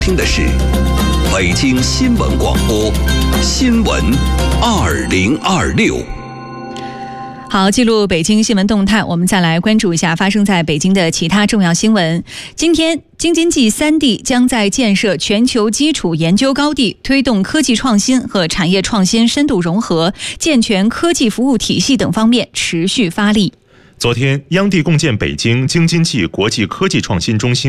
听的是北京新闻广播新闻2026。 好，记录北京新闻动态，我们再来关注一下发生在北京的其他重要新闻。今天，京津冀3地将在建设全球基础研究高地、推动科技创新和产业创新深度融合、健全科技服务体系等方面持续发力。 昨天，央地共建北京京津冀国际科技创新中心